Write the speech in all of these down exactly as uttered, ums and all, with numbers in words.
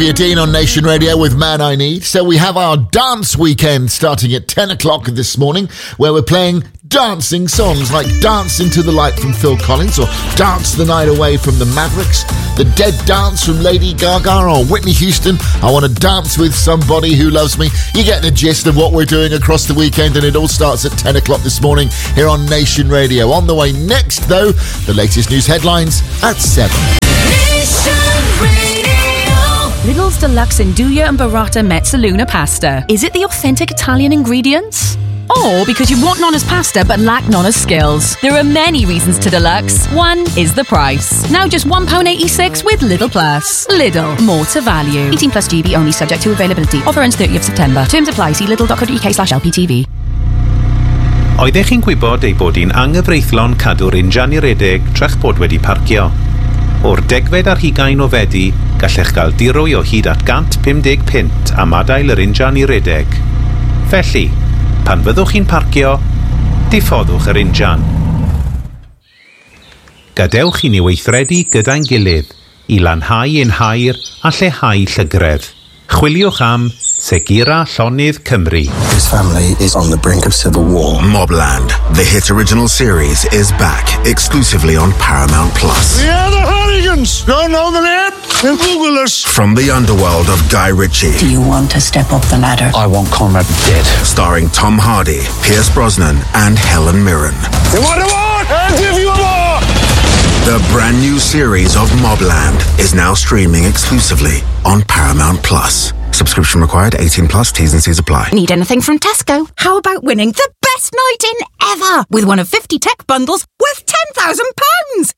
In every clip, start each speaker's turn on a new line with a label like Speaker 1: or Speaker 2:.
Speaker 1: Dean on Nation Radio with Man I Need. So we have our dance weekend starting at ten o'clock this morning, where we're playing dancing songs like Dance Into the Light from Phil Collins, or Dance the Night Away from the Mavericks, The Dead Dance from Lady Gaga, or Whitney Houston, I Want to Dance with Somebody Who Loves Me. You get the gist of what we're doing across the weekend, and it all starts at ten o'clock this morning here on Nation Radio. On the way next, though, the latest news headlines at seven.
Speaker 2: Nation Radio. Lidl's Deluxe Nduja and Burrata Mezzaluna pasta. Is it the authentic Italian ingredients? Or because you want Nonna's pasta but lack Nonna's skills? There are many reasons to Deluxe. One is the price. Now just one pound eighty-six with Lidl Plus. Lidl, more to value. eighteen plus G B only, subject to availability. Offer ends thirtieth of September. Terms apply. See lidl.co.uk slash LPTV.
Speaker 3: Oeddech chi'n gwybod ei bod hi'n anghyfreithlon cadw'r injan i redeg trech bod wedi parcio? O'r degfed ar hugain o fedi, gallech gael dirwy o hyd at gant pumdeg pint am adael yr injan i redeg. Felly, pan fyddwch chi'n parcio, diffoddwch yr injan. Gadewch i ni weithredu gyda'n gilydd i lanhau ein hair a lleihau llygredd. Chwiliwch am Segura Llonydd Cymru.
Speaker 4: This family is on the brink of civil war.
Speaker 5: Mobland, the hit original series, is back exclusively on Paramount Plus.
Speaker 6: We are the Hooligans! Don't know the name? Then Google us.
Speaker 5: From the underworld of Guy Ritchie.
Speaker 7: Do you want to step up the ladder?
Speaker 4: I want Conrad dead.
Speaker 5: Starring Tom Hardy, Pierce Brosnan, and Helen Mirren.
Speaker 6: You want a war? I'll give you a war!
Speaker 5: The brand new series of Mobland is now streaming exclusively on Paramount Plus. Subscription required, eighteen plus, T's and C's apply.
Speaker 8: Need anything from Tesco? How about winning the best night in ever with one of fifty tech bundles worth ten thousand pounds?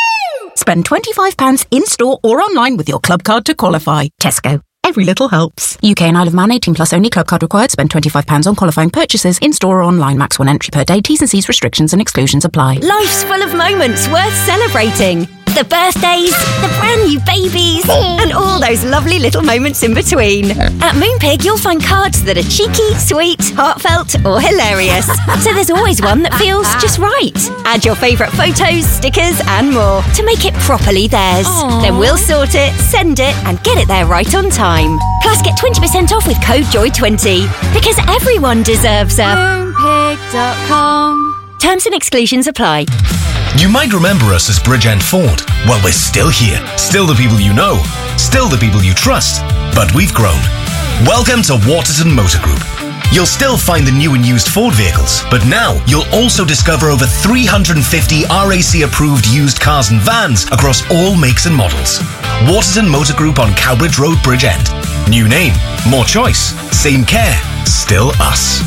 Speaker 8: Spend twenty-five pounds in-store or online with your club card to qualify. Tesco. Every little helps. U K and Isle of Man, eighteen plus only, club card required. Spend twenty-five pounds on qualifying purchases in-store or online. Max one entry per day. T's and C's, restrictions and exclusions apply.
Speaker 9: Life's full of moments worth celebrating. The birthdays, the brand new babies, and all those lovely little moments in between. At Moonpig, you'll find cards that are cheeky, sweet, heartfelt, or hilarious. So there's always one that feels just right. Add your favourite photos, stickers, and more to make it properly theirs. Aww. Then we'll sort it, send it, and get it there right on time. Plus, get twenty percent off with code joy twenty. Because everyone deserves a moonpig dot com. Terms and exclusions apply.
Speaker 10: You might remember us as Bridgend Ford. Well, we're still here. Still the people you know. Still the people you trust. But we've grown. Welcome to Waterton Motor Group. You'll still find the new and used Ford vehicles, but now you'll also discover over three hundred fifty R A C-approved used cars and vans across all makes and models. Waterton Motor Group on Cowbridge Road, Bridgend. New name, more choice, same care, still us.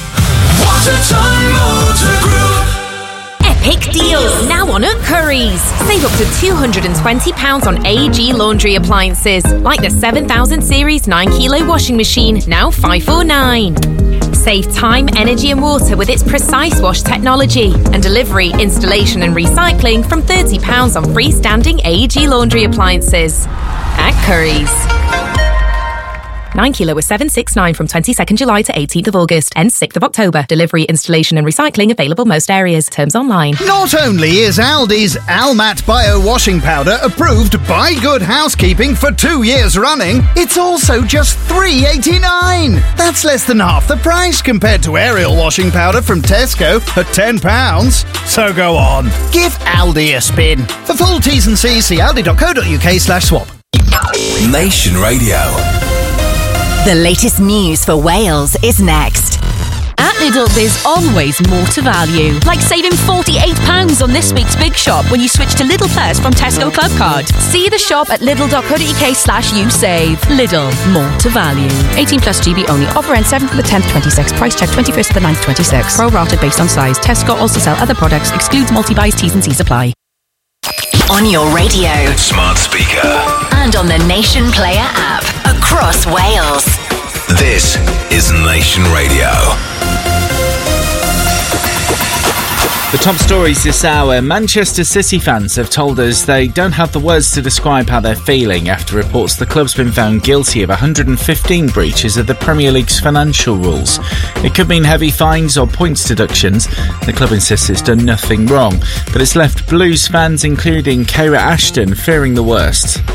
Speaker 2: Waterton Motor Group.
Speaker 11: Epic deals now on at Currys. Save up to two hundred twenty pounds on A G laundry appliances, like the seven thousand series nine kilo washing machine, now five forty-nine. Save time, energy and water with its Precise Wash technology, and delivery, installation and recycling from thirty pounds on freestanding A G laundry appliances. At Currys. nine kilo was seven sixty-nine from twenty-second July to eighteenth of August. Ends sixth of October. Delivery, installation and recycling available most areas. Terms online.
Speaker 12: Not only is Aldi's Almat Bio Washing Powder approved by Good Housekeeping for two years running, it's also just three eighty-nine. That's less than half the price compared to Ariel Washing Powder from Tesco at ten pounds. So go on, give Aldi a spin. For full T's and C's, see aldi.co.uk slash swap.
Speaker 10: Nation Radio.
Speaker 9: The latest news for Wales is next.
Speaker 2: At Lidl, there's always more to value. Like saving forty-eight pounds on this week's Big Shop when you switch to Lidl Plus from Tesco Club Card. See the shop at lidl.co.uk slash you save. Lidl, more to value. eighteen plus G B only. Offer ends seventh of the tenth, twenty-six. Price check twenty-first of the ninth, twenty-six. Pro rata based on size. Tesco also sell other products. Excludes multi-buys, T's and C's apply.
Speaker 9: On your radio,
Speaker 10: smart speaker,
Speaker 9: and on the Nation Player app across Wales.
Speaker 10: This is Nation Radio.
Speaker 13: The top stories this hour. Manchester City fans have told us they don't have the words to describe how they're feeling after reports the club's been found guilty of one hundred fifteen breaches of the Premier League's financial rules. It could mean heavy fines or points deductions. The club insists it's done nothing wrong, but it's left Blues fans, including Keira Ashton, fearing the worst.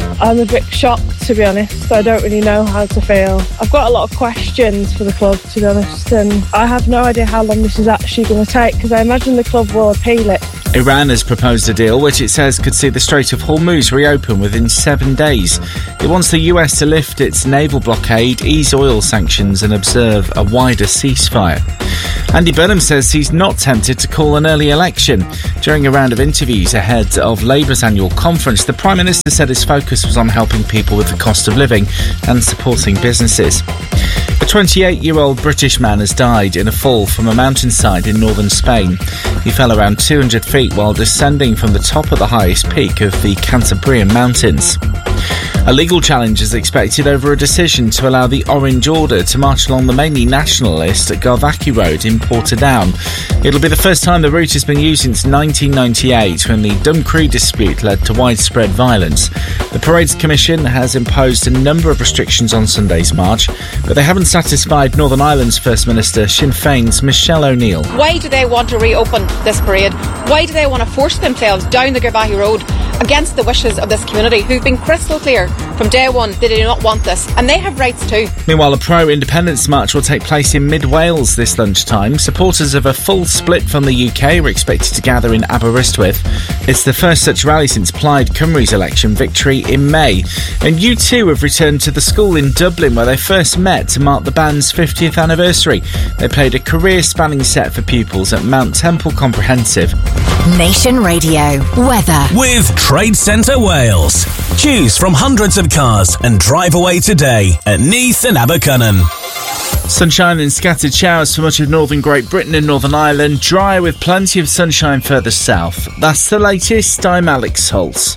Speaker 14: I'm a bit shocked, to be honest. I don't really know how to feel. I've got a lot of questions for the club, to be honest, and I have no idea how long this is actually going to take, because I imagine the club will appeal it.
Speaker 13: Iran has proposed a deal which it says could see the Strait of Hormuz reopen within seven days. It wants the U S to lift its naval blockade, ease oil sanctions and observe a wider ceasefire. Andy Burnham says he's not tempted to call an early election. During a round of interviews ahead of Labour's annual conference, the Prime Minister said his focus was on helping people with the cost of living and supporting businesses. A twenty-eight-year-old British man has died in a fall from a mountainside in northern Spain. He fell around two hundred feet while descending from the top of the highest peak of the Cantabrian Mountains. A legal challenge is expected over a decision to allow the Orange Order to march along the mainly nationalist Garvaki Road in Portadown. It'll be the first time the route has been used since nineteen ninety-eight, when the Dumcree dispute led to widespread violence. The Parades Commission has imposed a number of restrictions on Sunday's march, but they haven't satisfied Northern Ireland's First Minister Sinn Féin's Michelle O'Neill.
Speaker 15: Why do they want to reopen this parade? Why do they want to force themselves down the Garvaki Road against the wishes of this community, who've been crystal clear from day one that they do not want this, and they have rights too.
Speaker 13: Meanwhile, a pro-independence march will take place in mid-Wales this lunchtime. Supporters of a full split from the U K are expected to gather in Aberystwyth. It's the first such rally since Plaid Cymru's election victory in May. And U two have returned to the school in Dublin where they first met to mark the band's fiftieth anniversary. They played a career-spanning set for pupils at Mount Temple Comprehensive.
Speaker 16: Nation Radio weather
Speaker 10: with Trade Centre Wales. Choose from hundreds of cars and drive away today at Neath and Abercynon.
Speaker 13: Sunshine and scattered showers for much of northern Great Britain and Northern Ireland. Dry with plenty of sunshine further south. That's the latest. I'm Alex Holtz.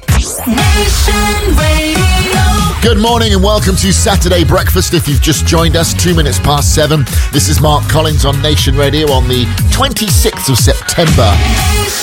Speaker 1: Good morning and welcome to Saturday Breakfast. If you've just joined us, two minutes past seven. This is Mark Collins on Nation Radio on the twenty-sixth of September.